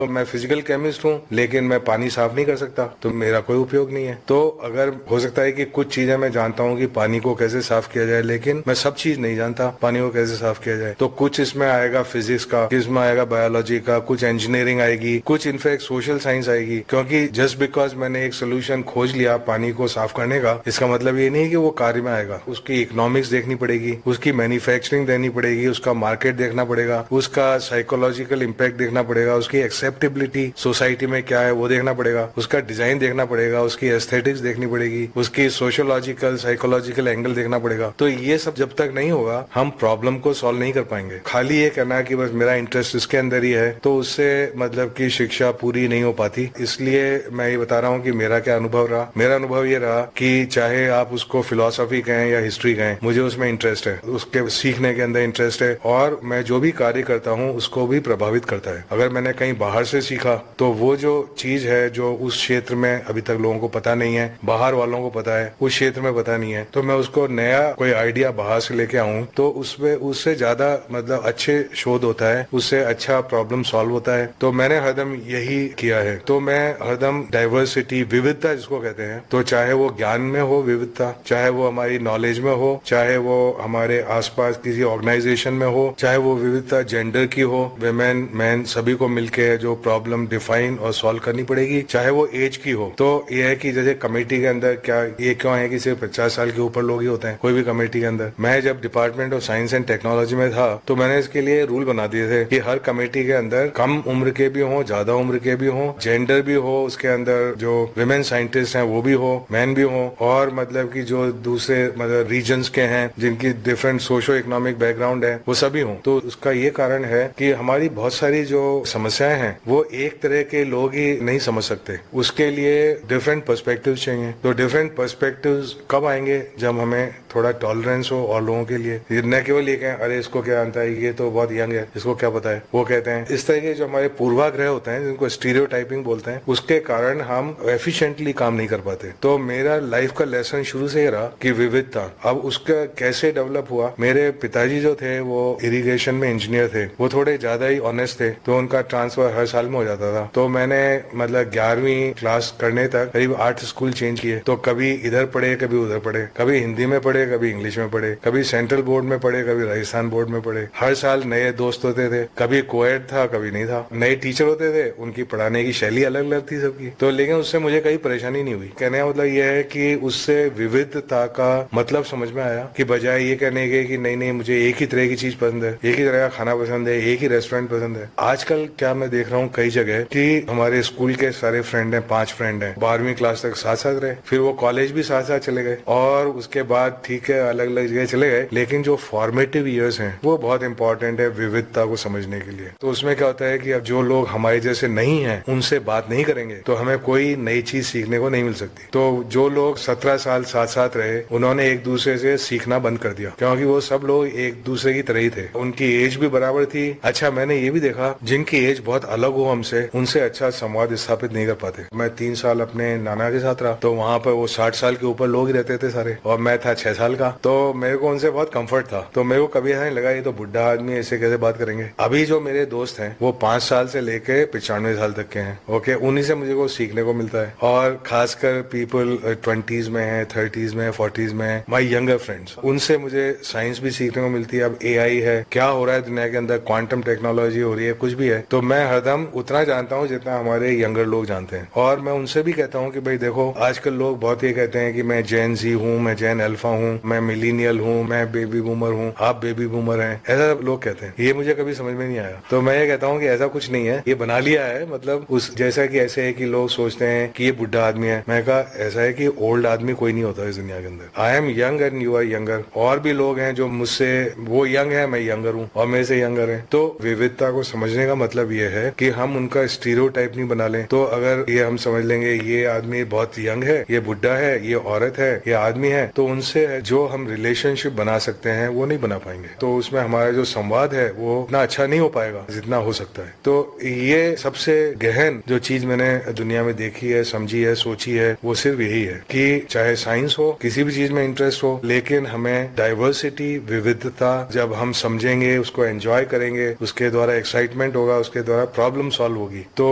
तो मैं physical chemist हूँ, लेकिन मैं पानी साफ नहीं कर सकता, तो मेरा कोई उपयोग नहीं है। तो अगर हो सकता है कि कुछ चीजें मैं जानता हूँ कि पानी को कैसे साफ किया जाए, लेकिन मैं सब चीज नहीं जानता पानी को कैसे साफ किया जाए। तो कुछ इसमें आएगा फिजिक्स का, इसमें आएगा बायोलॉजी का, कुछ इंजीनियरिंग आएगी, कुछ इनफैक्ट सोशल साइंस आएगी। क्योंकि जस्ट बिकॉज मैंने एक सोल्यूशन खोज लिया पानी को साफ करने का, इसका मतलब ये नहीं कि वो कार्य में आएगा। उसकी इकोनॉमिक्स देखनी पड़ेगी, उसकी मैन्युफैक्चरिंग देनी पड़ेगी, उसका मार्केट देखना पड़ेगा, उसका साइकोलॉजिकल इम्पैक्ट देखना पड़ेगा, उसकी एक्सेप्टेबिलिटी सोसाइटी में क्या है वो देखना पड़ेगा, उसका डिजाइन देखना पड़ेगा, उसकी एस्थेटिक्स देखनी पड़ेगी, उसकी सोशियोलॉजिकल साइकोलॉजिकल एंगल देखना पड़ेगा। तो ये सब जब तक नहीं होगा हम प्रॉब्लम को सॉल्व नहीं कर पाएंगे। खाली ये कहना कि बस मेरा इंटरेस्ट इसके अंदर ही है, तो उससे मतलब की शिक्षा पूरी नहीं हो पाती। इसलिए मैं ये बता रहा हूँ कि मेरा क्या अनुभव रहा। मेरा अनुभव ये रहा कि चाहे आप उसको फिलोसफी कहें या हिस्ट्री कहें, मुझे उसमें इंटरेस्ट है, उसके सीखने के अंदर इंटरेस्ट है, और मैं जो भी कार्य करता हूँ उसको भी प्रभावित करता है। अगर मैंने कहीं बाहर से सीखा तो वो जो चीज है जो उस क्षेत्र में अभी तक लोगों को पता नहीं है, बाहर वालों को पता है, उस क्षेत्र में पता नहीं है, तो मैं उसको नया कोई आइडिया बाहर से लेके आऊं तो उसमें उससे ज्यादा मतलब अच्छे शोध होता है, उससे अच्छा प्रॉब्लम सॉल्व होता है। तो मैंने हरदम यही किया है। तो मैं हरदम डाइवर्सिटी, विविधता जिसको कहते हैं, तो चाहे वो ज्ञान में हो विविधता, चाहे वो हमारी नॉलेज में हो, चाहे वो हमारे आसपास किसी ऑर्गेनाइजेशन में हो, चाहे वो विविधता जेंडर की हो, विमेन मैन सभी को मिलके जो प्रॉब्लम डिफाइन और सॉल्व करनी पड़ेगी, चाहे वो एज की हो। तो ये है कि जैसे कमेटी के अंदर क्या ये क्यों है कि सिर्फ 50 साल के ऊपर लोग ही होते हैं कोई भी कमेटी के अंदर। मैं जब department of science and technology में था तो मैंने इसके लिए रूल बना दिए थे कि हर कमेटी के अंदर कम उम्र के भी हो, ज्यादा उम्र के भी हो, जेंडर भी हो, उसके अंदर जो विमेन साइंटिस्ट हैं वो भी हो, मैन भी हो, और मतलब कि जो दूसरे मतलब रीजन्स के हैं जिनकी डिफरेंट सोशो इकोनॉमिक बैकग्राउंड है वो सभी हों। तो उसका ये कारण है कि हमारी बहुत सारी जो समस्याएं हैं वो एक तरह के लोग ही नहीं समझ सकते, उसके लिए डिफरेंट पर्सपेक्टिव्स चाहिए। तो डिफरेंट पर्सपेक्टिव्स कब आएंगे? जब हमें थोड़ा टॉलरेंस हो और लोगों के लिए, न केवल ये कहें अरे इसको क्या आता है, ये तो बहुत यंग है, इसको क्या पता है, वो कहते हैं। इस तरह के जो हमारे पूर्वाग्रह होते हैं जिनको स्टीरियोटाइपिंग बोलते हैं, उसके कारण हम एफिशिएंटली काम नहीं कर पाते। तो मेरा लाइफ का लेसन शुरू से ही रहा कि विविधता। अब उसका कैसे डेवलप हुआ, मेरे पिताजी जो थे वो इरिगेशन में इंजीनियर थे, वो थोड़े ज्यादा ही ऑनेस्ट थे, तो उनका ट्रांसफर हर साल में हो जाता था। तो मैंने मतलब 11वीं क्लास करने तक करीब 8 स्कूल चेंज किए। तो कभी इधर पढ़े, कभी उधर पढ़े, कभी हिंदी में पढ़े, कभी इंग्लिश में पढ़े, कभी सेंट्रल बोर्ड में पढ़े, कभी राजस्थान बोर्ड में पढ़े। हर साल नए दोस्त होते थे, कभी कोएड था, कभी नहीं था। नए टीचर होते थे, उनकी पढ़ाने की शैली अलग अलग थी सबकी। तो लेकिन उससे मुझे कहीं परेशानी नहीं हुई। कहने का मतलब यह है कि उससे विविधता का मतलब समझ में आया कि बजाय ये कहने के कि नहीं नहीं मुझे एक ही तरह की चीज पसंद है, एक ही तरह का खाना पसंद है, एक ही रेस्टोरेंट पसंद है। आजकल क्या मैं देख रहा हूँ कई जगह कि हमारे स्कूल के सारे फ्रेंड हैं, 5 फ्रेंड हैं, 12वीं क्लास तक साथ साथ रहे, फिर वो कॉलेज भी साथ साथ चले गए, और उसके बाद ठीक है अलग अलग जगह चले गए। लेकिन जो फॉर्मेटिव ईयर्स हैं वो बहुत इंपॉर्टेंट है विविधता को समझने के लिए। तो उसमें क्या होता है कि अब जो लोग हमारे जैसे नहीं हैं उनसे बात नहीं करेंगे तो हमें कोई नई चीज सीखने को नहीं मिल सकती। तो जो लोग 17 साल साथ साथ रहे उन्होंने एक दूसरे से सीखना बंद कर दिया, क्योंकि वो सब लोग एक दूसरे की तरह ही थे, उनकी एज भी बराबर थी। अच्छा मैंने ये भी देखा जिनकी एज बहुत अलग हो हमसे, उनसे अच्छा संवाद स्थापित नहीं कर पाते। मैं 3 साल अपने नाना के साथ रहा, तो वहाँ पर वो 60 साल के ऊपर लोग ही रहते थे सारे, और मैं था 6 साल का। तो मेरे को उनसे बहुत कंफर्ट था। तो मेरे को कभी ऐसा नहीं लगा ये तो बुढ़ा आदमी ऐसे कैसे बात करेंगे। अभी जो मेरे दोस्त हैं वो 5 साल से लेके 95 साल तक के हैं। ओके, उन्हीं से मुझे को सीखने को मिलता है, और खासकर पीपल 20s में है, 30s में, 40s में, माई यंगर फ्रेंड्स, उनसे मुझे साइंस भी सीखने को मिलती है। अब AI है, क्या हो रहा है दुनिया के अंदर, क्वांटम टेक्नोलॉजी हो रही है, कुछ भी है। तो मैं हरदम उतना जानता हूँ जितना हमारे यंगर लोग जानते हैं। और मैं उनसे भी कहता हूँ कि भाई देखो आजकल लोग बहुत ये कहते हैं कि मैं जेन Z हूँ, मैं जेन अल्फा हूँ, मैं मिलीनियल हूँ, मैं बेबी बूमर हूँ, आप बेबी बूमर हैं, ऐसा लोग कहते हैं। ये मुझे कभी समझ में नहीं आया। तो मैं ये कहता हूँ कि ऐसा कुछ नहीं है, ये बना लिया है, मतलब उस जैसा कि ऐसे है कि लोग सोचते हैं कि ये बुढ़ा आदमी है। मैं कहा ऐसा है कि ओल्ड आदमी कोई नहीं होता इस दुनिया के अंदर। I am young and you are younger. और भी लोग हैं जो मुझसे, वो यंग है, मैं यंगर हूँ, और मेरे से यंगर है। तो विविधता को समझने का मतलब ये है कि हम उनका स्टीरियोटाइप नहीं बना लें। तो अगर ये हम समझ लेंगे ये आदमी बहुत यंग है, ये बुढ़ा है, ये औरत है, ये आदमी है, तो उनसे जो हम रिलेशनशिप बना सकते हैं वो नहीं बना पाएंगे। तो उसमें हमारा जो संवाद है वो उतना अच्छा नहीं हो पाएगा जितना हो सकता है। तो ये सबसे गहन जो चीज मैंने दुनिया में देखी है, समझी है, सोची है, वो सिर्फ यही है कि चाहे साइंस हो, किसी भी चीज में इंटरेस्ट हो, लेकिन हमें डाइवर्सिटी, विविधता जब हम समझेंगे, उसको एंजॉय करेंगे, उसके द्वारा एक्साइटमेंट होगा, उसके द्वारा प्रॉब्लम सॉल्व होगी। तो